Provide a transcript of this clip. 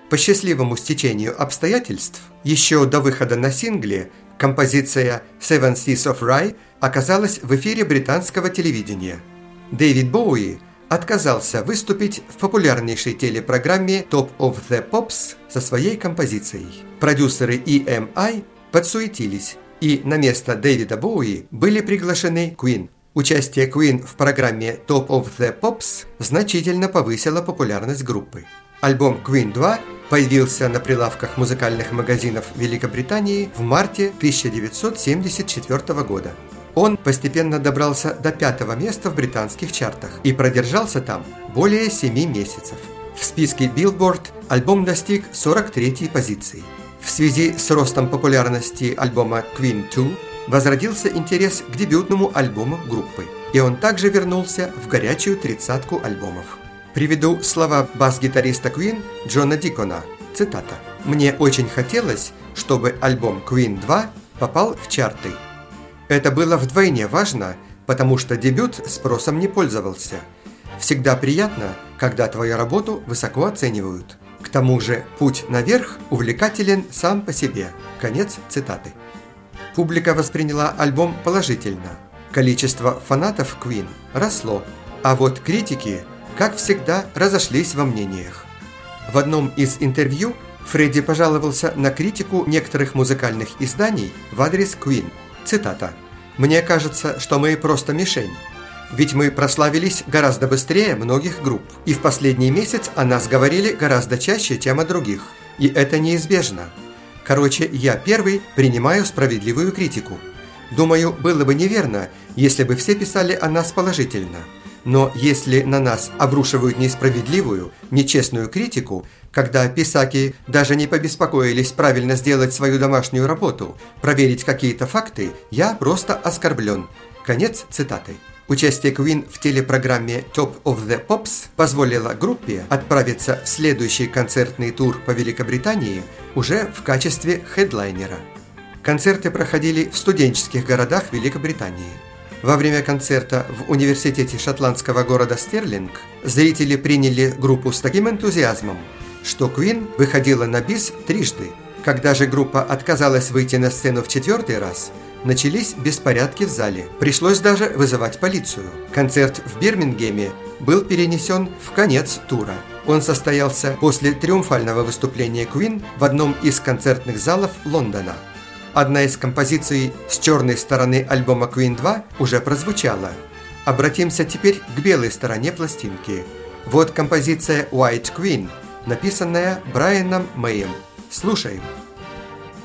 По счастливому стечению обстоятельств, еще до выхода на сингле композиция «Seven Seas of Rhye» оказалась в эфире британского телевидения. Дэвид Боуи отказался выступить в популярнейшей телепрограмме Top of the Pops со своей композицией. Продюсеры EMI подсуетились, и на место Дэвида Боуи были приглашены Queen. Участие Queen в программе Top of the Pops значительно повысило популярность группы. Альбом Queen 2 появился на прилавках музыкальных магазинов Великобритании в марте 1974 года. Он постепенно добрался до 5-го места в британских чартах и продержался там более 7 месяцев. В списке Billboard альбом достиг 43-й позиции. В связи с ростом популярности альбома Queen 2 возродился интерес к дебютному альбому группы, и он также вернулся в горячую тридцатку альбомов. Приведу слова бас-гитариста Queen Джона Дикона. Цитата. «Мне очень хотелось, чтобы альбом Queen 2 попал в чарты. Это было вдвойне важно, потому что дебют спросом не пользовался. Всегда приятно, когда твою работу высоко оценивают. К тому же путь наверх увлекателен сам по себе». Конец цитаты. Публика восприняла альбом положительно. Количество фанатов Queen росло, а вот критики, как всегда, разошлись во мнениях. В одном из интервью Фредди пожаловался на критику некоторых музыкальных изданий в адрес Queen. Цитата. «Мне кажется, что мы просто мишень. Ведь мы прославились гораздо быстрее многих групп, и в последний месяц о нас говорили гораздо чаще, чем о других. И это неизбежно. Короче, я первый принимаю справедливую критику. Думаю, было бы неверно, если бы все писали о нас положительно. Но если на нас обрушивают несправедливую, нечестную критику, когда писаки даже не побеспокоились правильно сделать свою домашнюю работу, проверить какие-то факты, я просто оскорблен». Конец цитаты. Участие Queen в телепрограмме Top of the Pops позволило группе отправиться в следующий концертный тур по Великобритании уже в качестве хедлайнера. Концерты проходили в студенческих городах Великобритании. Во время концерта в университете шотландского города Стерлинг зрители приняли группу с таким энтузиазмом, что Queen выходила на бис трижды. Когда же группа отказалась выйти на сцену в 4-й раз, начались беспорядки в зале. Пришлось даже вызывать полицию. Концерт в Бирмингеме был перенесен в конец тура. Он состоялся после триумфального выступления Queen в одном из концертных залов Лондона. Одна из композиций с черной стороны альбома Queen 2 уже прозвучала. Обратимся теперь к белой стороне пластинки. Вот композиция White Queen, написанная Брайаном Мэем. Слушаем.